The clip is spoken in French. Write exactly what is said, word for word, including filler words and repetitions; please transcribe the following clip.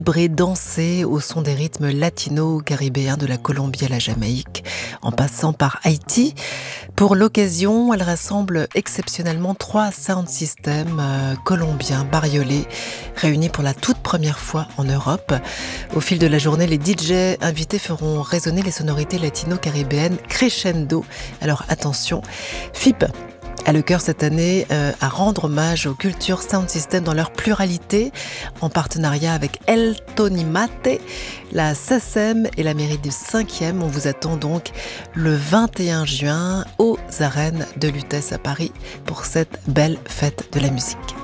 Célébrer, danser au son des rythmes latino-caribéens de la Colombie à la Jamaïque, en passant par Haïti. Pour l'occasion, elle rassemble exceptionnellement trois sound systems euh, colombiens bariolés, réunis pour la toute première fois en Europe. Au fil de la journée, les D J invités feront résonner les sonorités latino-caribéennes crescendo. Alors attention, F I P a le cœur cette année euh, à rendre hommage aux cultures sound system dans leur pluralité, en partenariat avec El Tonimate, la S A C E M et la mairie du cinquième. On vous attend donc le vingt et un juin aux arènes de Lutèce à Paris pour cette belle fête de la musique.